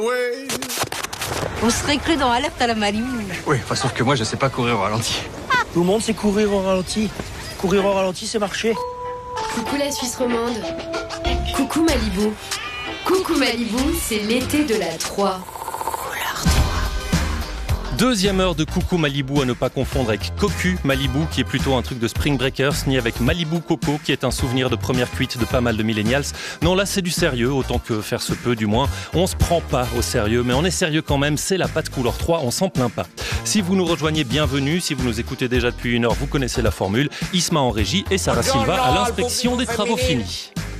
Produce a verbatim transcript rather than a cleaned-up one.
On serait cru dans Alerte à la Malibu. Oui, enfin, sauf que moi, je sais pas courir au ralenti. Tout le monde sait courir au ralenti. Courir au ralenti, c'est marcher. Coucou la Suisse romande. Coucou Malibu. Coucou Malibu, c'est l'été de la trois. Deuxième heure de Coucou Malibu, à ne pas confondre avec Cocu Malibu, qui est plutôt un truc de Spring Breakers, ni avec Malibu Coco, qui est un souvenir de première cuite de pas mal de millennials. Non, là c'est du sérieux, autant que faire se peut du moins. On se prend pas au sérieux, mais on est sérieux quand même, c'est la Patte Couleur trois, on s'en plaint pas. Si vous nous rejoignez, bienvenue. Si vous nous écoutez déjà depuis une heure, vous connaissez la formule. Isma en régie et Sarah Silva à l'inspection des travaux finis.